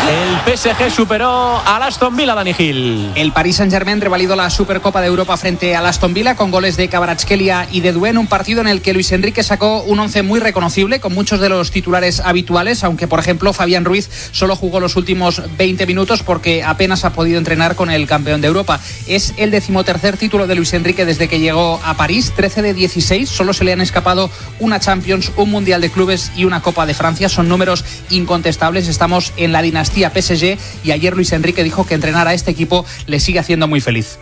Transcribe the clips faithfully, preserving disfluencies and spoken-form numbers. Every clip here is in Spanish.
El P S G superó al Aston Villa, Dani Gil. El Paris Saint-Germain revalidó la Supercopa de Europa frente al Aston Villa con goles de Kvaratskhelia y de Doué, un partido en el que Luis Enrique sacó un once muy reconocible con muchos de los titulares habituales, aunque por ejemplo Fabián Ruiz solo jugó los últimos veinte minutos porque apenas ha podido entrenar con el campeón de Europa. Es el decimotercer título de Luis Enrique desde que llegó a París, trece de dieciséis, solo se le han escapado una Champions, un Mundial de Clubes y una Copa de Francia. Son números incontestables. Estamos en la dinastía P S G y ayer Luis Enrique dijo que entrenar a este equipo le sigue haciendo muy feliz.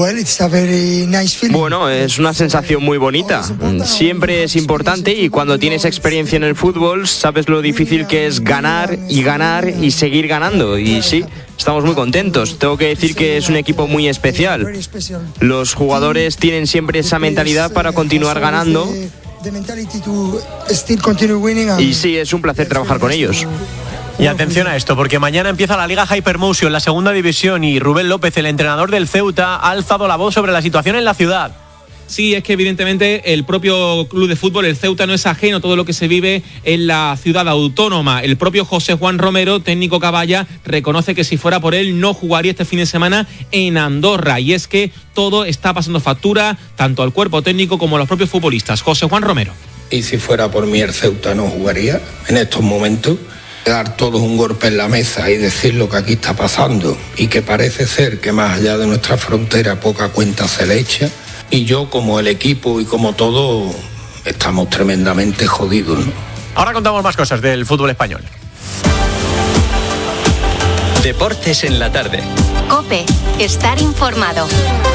Bueno, es una sensación muy bonita. Siempre es importante y cuando tienes experiencia en el fútbol sabes lo difícil que es ganar y ganar y seguir ganando. Y sí, estamos muy contentos. Tengo que decir que es un equipo muy especial. Los jugadores tienen siempre esa mentalidad para continuar ganando. Y sí, es un placer trabajar con ellos. Y atención a esto, porque mañana empieza la Liga Hypermotion, la segunda división, y Rubén López, el entrenador del Ceuta, ha alzado la voz sobre la situación en la ciudad. Sí, es que evidentemente el propio club de fútbol, el Ceuta, no es ajeno a todo lo que se vive en la ciudad autónoma. El propio José Juan Romero, técnico caballa, reconoce que si fuera por él no jugaría este fin de semana en Andorra. Y es que todo está pasando factura, tanto al cuerpo técnico como a los propios futbolistas. José Juan Romero. Y si fuera por mí el Ceuta no jugaría en estos momentos. Dar todos un golpe en la mesa y decir lo que aquí está pasando y que parece ser que más allá de nuestra frontera poca cuenta se le echa, y yo como el equipo y como todo estamos tremendamente jodidos, ¿no? Ahora contamos más cosas del fútbol español. Deportes en la tarde. COPE, estar informado.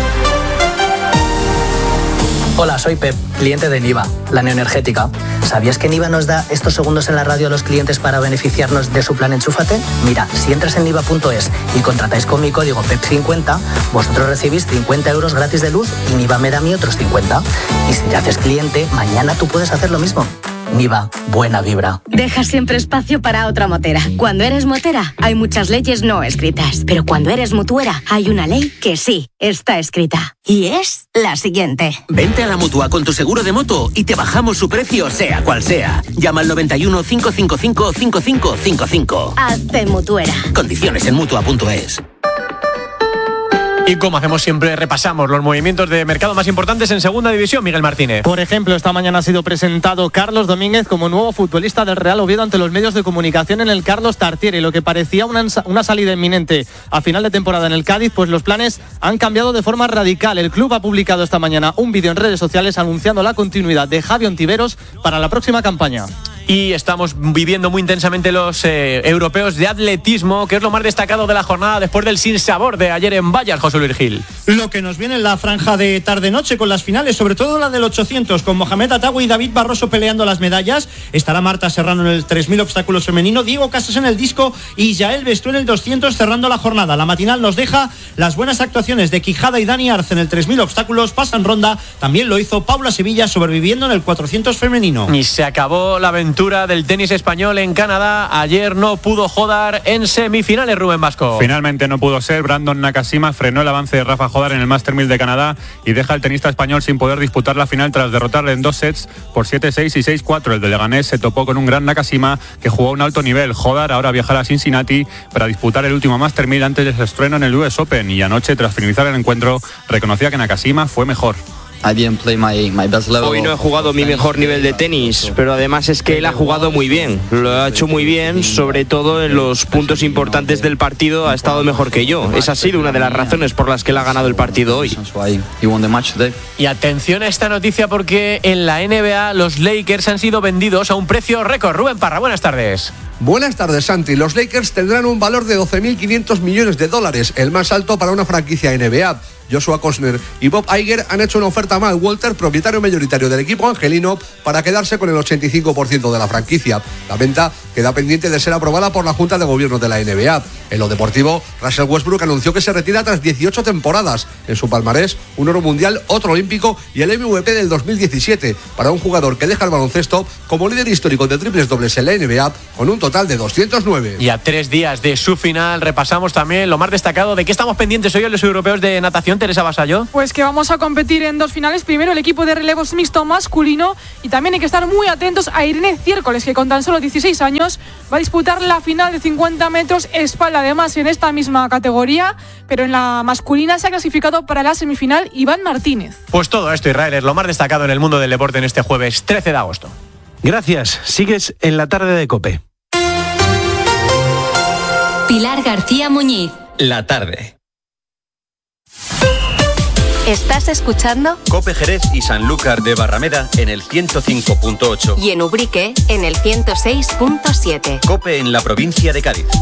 Hola, soy Pep, cliente de Niva, la neoenergética. ¿Sabías que Niva nos da estos segundos en la radio a los clientes para beneficiarnos de su plan Enchúfate? Mira, si entras en niva punto es y contratáis con mi código P E P cincuenta, vosotros recibís cincuenta euros gratis de luz y Niva me da a mí otros cincuenta. Y si te haces cliente, mañana tú puedes hacer lo mismo. Niva, buena vibra. Deja siempre espacio para otra motera. Cuando eres motera, hay muchas leyes no escritas. Pero cuando eres mutuera, hay una ley que sí está escrita. Y es la siguiente. Vente a la Mutua con tu seguro de moto y te bajamos su precio, sea cual sea. Llama al noventa y uno, cinco cinco cinco, cinco cinco cinco cinco. Hazte mutuera. Condiciones en mutua punto es. Y como hacemos siempre, repasamos los movimientos de mercado más importantes en segunda división, Miguel Martínez. Por ejemplo, esta mañana ha sido presentado Carlos Domínguez como nuevo futbolista del Real Oviedo ante los medios de comunicación en el Carlos Tartiere. Lo que parecía una, una salida inminente a final de temporada en el Cádiz, pues los planes han cambiado de forma radical. El club ha publicado esta mañana un vídeo en redes sociales anunciando la continuidad de Javi Ontiveros para la próxima campaña. Y estamos viviendo muy intensamente los eh, europeos de atletismo, que es lo más destacado de la jornada después del sinsabor de ayer en Vallas, José Luis Gil. Lo que nos viene en la franja de tarde-noche con las finales, sobre todo la del ochocientos, con Mohamed Atawi y David Barroso peleando las medallas. Estará Marta Serrano en el tres mil obstáculos femenino, Diego Casas en el disco y Yael Bestué en el doscientos cerrando la jornada. La matinal nos deja las buenas actuaciones de Quijada y Dani Arce en el tres mil obstáculos, pasan ronda. También lo hizo Paula Sevilla sobreviviendo en el cuatrocientos femenino. Y se acabó la aventura del tenis español en Canadá. Ayer no pudo Jodar en semifinales, Rubén Vasco. Finalmente no pudo ser. Brandon Nakashima frenó el avance de Rafa Jodar en el Master mil de Canadá y deja al tenista español sin poder disputar la final tras derrotarle en dos sets por siete seis y seis cuatro. El de Leganés se topó con un gran Nakashima que jugó a un alto nivel. Jodar ahora viajará a Cincinnati para disputar el último Master mil antes de su estreno en el U S Open, y anoche, tras finalizar el encuentro, reconocía que Nakashima fue mejor. Hoy no he jugado mi mejor nivel de tenis, pero además es que él ha jugado muy bien. Lo ha hecho muy bien, sobre todo en los puntos importantes del partido ha estado mejor que yo. Esa ha sido una de las razones por las que él ha ganado el partido hoy. Y atención a esta noticia, porque en la N B A los Lakers han sido vendidos a un precio récord. Rubén Parra, buenas tardes. Buenas tardes, Santi. Los Lakers tendrán un valor de doce mil quinientos millones de dólares, el más alto para una franquicia N B A. Joshua Cosner y Bob Iger han hecho una oferta a Mal Walter, propietario mayoritario del equipo angelino, para quedarse con el ochenta y cinco por ciento de la franquicia. La venta queda pendiente de ser aprobada por la Junta de Gobierno de la N B A. En lo deportivo, Russell Westbrook anunció que se retira tras dieciocho temporadas. En su palmarés, un oro mundial, otro olímpico y el M V P del dos mil diecisiete, para un jugador que deja el baloncesto como líder histórico de triples dobles en la N B A, con un total de doscientos nueve. Y a tres días de su final repasamos también lo más destacado de que estamos pendientes hoy en los europeos de natación. Teresa Vasallo? Pues que vamos a competir en dos finales. Primero el equipo de relevos mixto masculino y también hay que estar muy atentos a Irene Ciércoles, que con tan solo dieciséis años va a disputar la final de cincuenta metros espalda, además en esta misma categoría, pero en la masculina se ha clasificado para la semifinal Iván Martínez. Pues todo esto, Israel, es lo más destacado en el mundo del deporte en este jueves trece de agosto. Gracias. Sigues en la tarde de COPE. Pilar García Muñiz. La tarde. ¿Estás escuchando? COPE Jerez y Sanlúcar de Barrameda en el ciento cinco punto ocho. Y en Ubrique en el ciento seis punto siete. COPE en la provincia de Cádiz.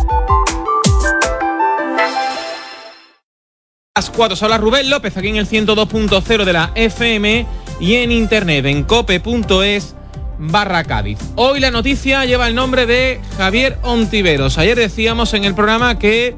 Las cuatro, son las Rubén López, aquí en el ciento dos punto cero de la F M y en internet en cope punto es barra Cádiz. Hoy la noticia lleva el nombre de Javier Ontiveros. Ayer decíamos en el programa que,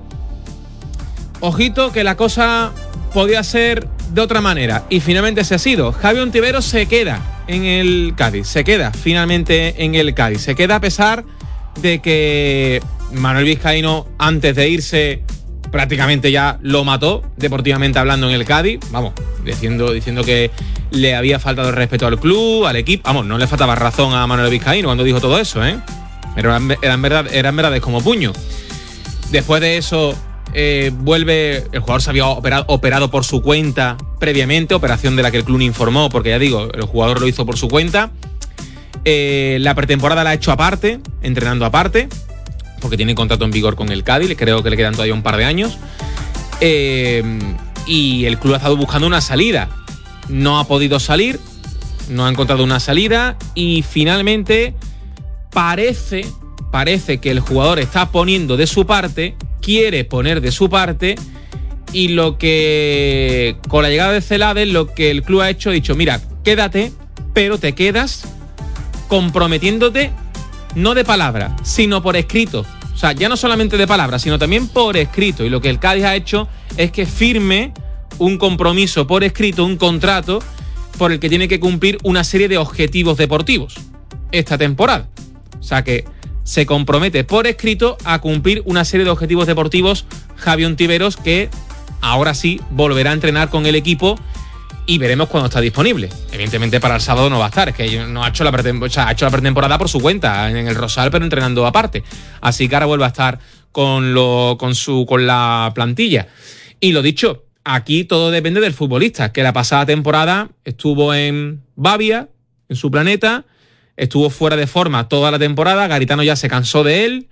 ojito, que la cosa podía ser de otra manera y finalmente se ha sido. Javier Ontiveros se queda en el Cádiz, se queda finalmente en el Cádiz, se queda a pesar de que Manuel Vizcaíno antes de irse prácticamente ya lo mató deportivamente hablando en el Cádiz, vamos, diciendo, diciendo que le había faltado el respeto al club, al equipo, vamos, no le faltaba razón a Manuel Vizcaíno cuando dijo todo eso, ¿eh? Eran, eran, verdad, eran verdades como puño. Después de eso eh, vuelve, el jugador se había operado, operado por su cuenta previamente, operación de la que el club informó, porque ya digo, el jugador lo hizo por su cuenta. Eh, la pretemporada la ha hecho aparte, entrenando aparte, porque tiene contrato en vigor con el Cádiz, creo que le quedan todavía un par de años. Eh, y el club ha estado buscando una salida. No ha podido salir, no ha encontrado una salida y finalmente parece, parece que el jugador está poniendo de su parte, quiere poner de su parte y lo que, con la llegada de Celades, lo que el club ha hecho, ha dicho, mira, quédate, pero te quedas comprometiéndote no de palabra, sino por escrito. O sea, ya no solamente de palabra, sino también por escrito. Y lo que el Cádiz ha hecho es que firme un compromiso por escrito, un contrato por el que tiene que cumplir una serie de objetivos deportivos esta temporada. O sea que se compromete por escrito a cumplir una serie de objetivos deportivos Javier Ontiveros, que ahora sí volverá a entrenar con el equipo y veremos cuándo está disponible. Evidentemente para el sábado no va a estar, es que no ha hecho la pretemporada, o sea, ha hecho la pretemporada por su cuenta en el Rosal, pero entrenando aparte. Así que ahora vuelve a estar con lo con su con la plantilla. Y lo dicho, aquí todo depende del futbolista, que la pasada temporada estuvo en Bavia, en su planeta, estuvo fuera de forma toda la temporada, Garitano ya se cansó de él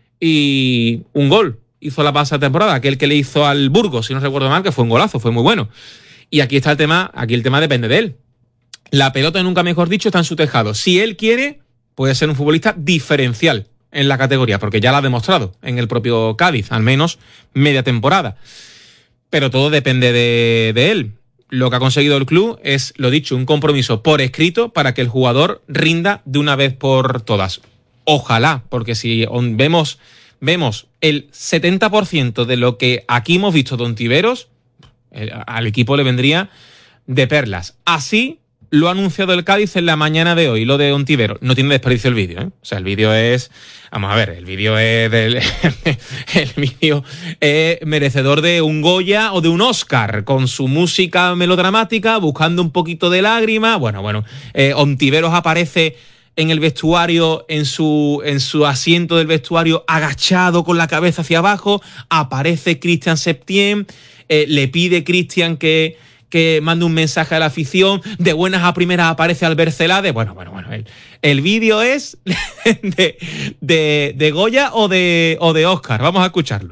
y un gol hizo la pasada temporada, aquel que le hizo al Burgos, si no recuerdo mal, que fue un golazo, fue muy bueno. Y aquí está el tema, aquí el tema depende de él. La pelota, nunca mejor dicho, está en su tejado. Si él quiere, puede ser un futbolista diferencial en la categoría, porque ya lo ha demostrado en el propio Cádiz, al menos media temporada. Pero todo depende de, de él. Lo que ha conseguido el club es, lo dicho, un compromiso por escrito para que el jugador rinda de una vez por todas. Ojalá, porque si vemos, vemos el setenta por ciento de lo que aquí hemos visto de Ontiveros, al equipo le vendría de perlas. Así lo ha anunciado el Cádiz en la mañana de hoy, lo de Ontiveros. No tiene desperdicio el vídeo, ¿eh? O sea, el vídeo es... Vamos a ver, el vídeo es del... el vídeo es merecedor de un Goya o de un Oscar, con su música melodramática, buscando un poquito de lágrima. Bueno, bueno, eh, Ontiveros aparece en el vestuario, en su, en su asiento del vestuario, agachado con la cabeza hacia abajo. Aparece Cristian Septién. Eh, le pide Cristian que, que mande un mensaje a la afición. De buenas a primeras aparece Albert Celades. Bueno, bueno, bueno. El, el vídeo es de, de, de Goya o de, o de Oscar. Vamos a escucharlo.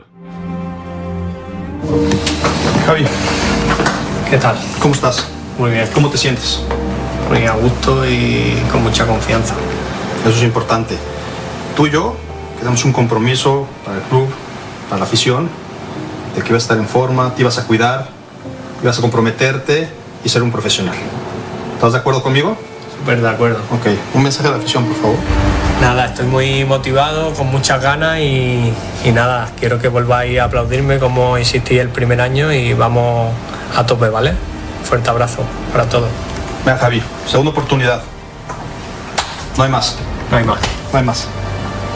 Javi, ¿qué tal? ¿Cómo estás? Muy bien. ¿Cómo te sientes? Muy a gusto y con mucha confianza. Eso es importante. Tú y yo quedamos un compromiso para el club, para la afición, de que ibas a estar en forma, te ibas a cuidar, ibas a comprometerte y ser un profesional. ¿Estás de acuerdo conmigo? Súper de acuerdo. Ok, un mensaje a la afición, por favor. Nada, estoy muy motivado, con muchas ganas y, y nada, quiero que volváis a aplaudirme como hiciste el primer año y vamos a tope, ¿vale? Fuerte abrazo para todos. Venga, Javi, segunda oportunidad. No hay más. No hay más. No hay más.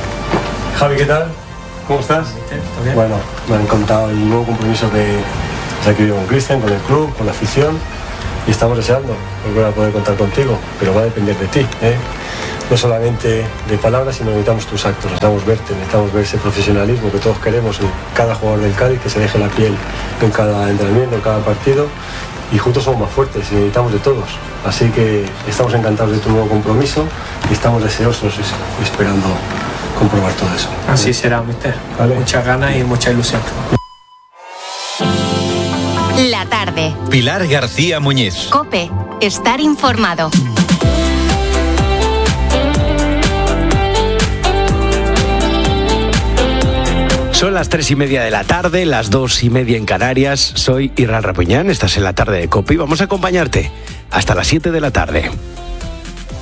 Javi, ¿qué tal? ¿Cómo estás? ¿Todo bien? Bueno, me han contado el nuevo compromiso de, Pues aquí vivo con Cristian, con el club, con la afición y estamos deseando volver a poder contar contigo, pero va a depender de ti, ¿eh? No solamente de palabras, sino necesitamos tus actos, necesitamos verte, necesitamos ver ese profesionalismo que todos queremos en cada jugador del Cádiz, que se deje la piel en cada entrenamiento, en cada partido, y juntos somos más fuertes y necesitamos de todos. Así que estamos encantados de tu nuevo compromiso y estamos deseosos y esperando comprobar todo eso. Así será, mister. ¿Vale? Muchas ganas y mucha ilusión. La tarde. Pilar García Muñiz. COPE. Estar informado. Son las tres y media de la tarde, las dos y media en Canarias. Soy Irán Rapuñán, estás en la tarde de COPE y vamos a acompañarte hasta las siete de la tarde.